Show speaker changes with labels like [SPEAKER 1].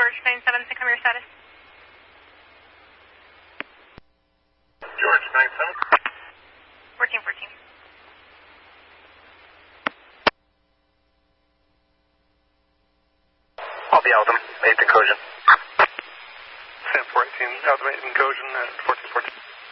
[SPEAKER 1] George 97, to come your status.
[SPEAKER 2] George 97.
[SPEAKER 1] Working 14.
[SPEAKER 2] I'll be Alvin, 8th incursion.
[SPEAKER 3] Sam 418, Alvin 8th incursion at 14.